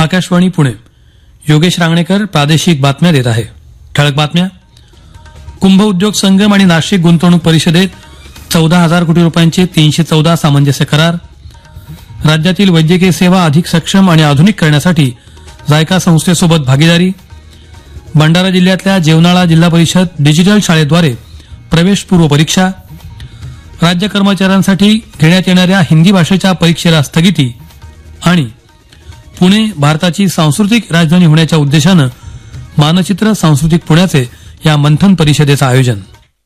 आकाशवाणी पुणे. योगेश रांगणेकर प्रादेशिक बातम्या देत आहे. ठळक बातम्या. कुंभ उद्योग संगम आणि नाशिक गुंतवणूक परिषदेत 14,000 कोटी रुपयांचे 314 सामंजस्य करार. राज्यातील वैद्यकीय सेवा अधिक सक्षम आणि आधुनिक करण्यासाठी जायका संस्थेसोबत भागीदारी. भंडारा जिल्ह्यातल्या जेवनाळा जिल्हा परिषद डिजिटल शाळेद्वारे प्रवेशपूर्व परीक्षा. राज्य कर्मचाऱ्यांसाठी घेण्यात येणाऱ्या हिंदी भाषेच्या परीक्षेला स्थगिती. आणि पुणे भारताची सांस्कृतिक राजधानी होण्याच्या उद्देशानं मानचित्र सांस्कृतिक पुण्याचे या मंथन परिषदेचं आयोजन.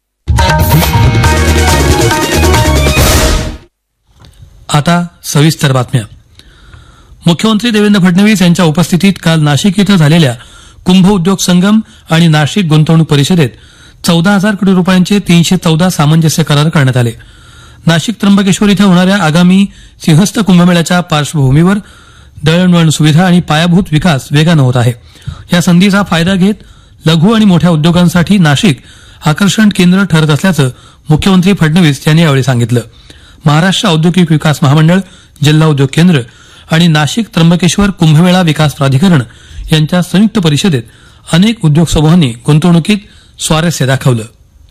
आता सविस्तर बातम्या. मुख्यमंत्री देवेंद्र फडणवीस यांच्या उपस्थितीत काल नाशिक इथं झालेल्या कुंभ उद्योग संगम आणि नाशिक गुंतवणूक परिषदेत 14,000 कोटी रुपयांचे 314 सामंजस्य करार करण्यात आले. नाशिक त्र्यंबकेश्वर इथं होणाऱ्या आगामी सिंहस्थ कुंभमेळ्याच्या पार्श्वभूमीवर दळणवळण सुविधा आणि पायाभूत विकास वेगानं होत आहे. या संधीचा फायदा घेत लघु आणि मोठ्या उद्योगांसाठी नाशिक आकर्षण केंद्र ठरत असल्याचं मुख्यमंत्री फडणवीस यांनी यावेळी सांगितलं. महाराष्ट्र औद्योगिक विकास महामंडळ, जिल्हा उद्योग केंद्र आणि नाशिक त्र्यंबकेश्वर कुंभमेळा विकास प्राधिकरण यांच्या संयुक्त परिषदेत अनेक उद्योग समूहांनी गुंतवणुकीत स्वारस्य दाखवलं.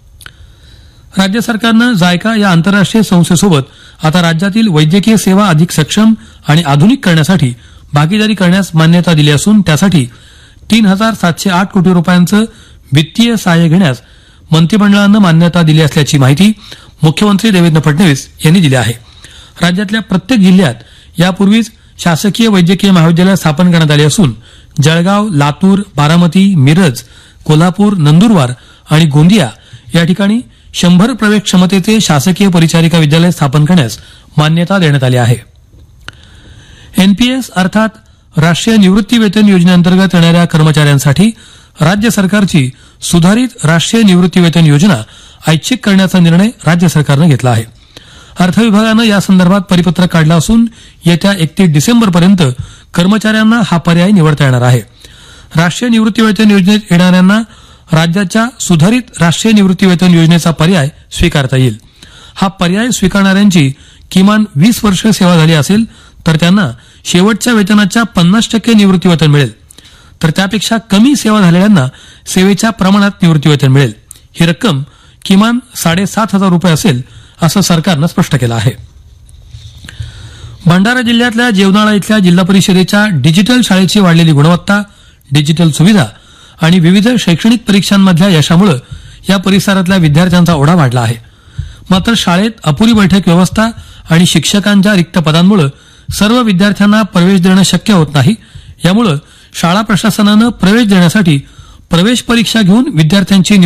राज्य सरकारनं जायका या आंतरराष्ट्रीय संस्थेसोबत आता राज्यातील वैद्यकीय सेवा अधिक सक्षम आणि आधुनिक करण्यासाठी भागीदारी करण्यास मान्यता दिली असून त्यासाठी 3,708 कोटी रुपयांचं वित्तीय सहाय्य घेण्यास मंत्रिमंडळानं मान्यता दिली असल्याची माहिती मुख्यमंत्री देवेंद्र फडणवीस यांनी दिली आहे. राज्यातल्या प्रत्येक जिल्ह्यात यापूर्वीच शासकीय वैद्यकीय महाविद्यालय स्थापन करण्यात आली असून जळगाव, लातूर, बारामती, मिरज, कोल्हापूर, नंदुरबार आणि गोंदिया या ठिकाणी 100 प्रवेश क्षमतेचे शासकीय परिचारिका विद्यालय स्थापन करण्यास मान्यता देण्यात आली आहे. एनपीएस अर्थात राष्ट्रीय निवृत्ती वेतन योजनेअंतर्गत येणाऱ्या कर्मचाऱ्यांसाठी राज्य सरकारची सुधारित राष्ट्रीय निवृत्ती वेतन योजना ऐच्छिक करण्याचा निर्णय राज्य सरकारनं घेतला आहे. अर्थ विभागानं यासंदर्भात परिपत्रक काढलं असून येत्या 31 डिसेंबरपर्यंत कर्मचाऱ्यांना हा पर्याय निवडता येणार आहे. राष्ट्रीय निवृत्ती वेतन योजनेत येणाऱ्यांना राज्याच्या सुधारित राष्ट्रीय निवृत्ती वेतन योजनेचा पर्याय स्वीकारता येईल. हा पर्याय स्वीकारणाऱ्यांची किमान 20 वर्ष सेवा झाली असेल तर त्यांना शेवटच्या वेतनाच्या 50% निवृत्ती वेतन मिळेल, तर त्यापेक्षा कमी सेवा झालेल्यांना सेवेच्या प्रमाणात निवृत्ती वेतन मिळेल. ही रक्कम किमान 7,500 रुपये असेल असं सरकारनं स्पष्ट केलं आहे. भंडारा जिल्ह्यातल्या जेवनाळा इथल्या जिल्हा परिषदेच्या डिजिटल शाळेची वाढलेली गुणवत्ता, डिजिटल सुविधा आणि विविध शैक्षणिक परीक्षांमधल्या यशामुळे या परिसरातल्या विद्यार्थ्यांचा ओढा वाढला आहे. मात्र शाळेत अपुरी बैठक व्यवस्था आणि शिक्षकांच्या रिक्त पदांमुळे सर्व विद्यार्थ्यांना प्रवेश देणं शक्य होत नाही. यामुळे शाळा प्रशासनानं प्रवेश देण्यासाठी प्रवेश परीक्षा घेऊन विद्यार्थ्यांची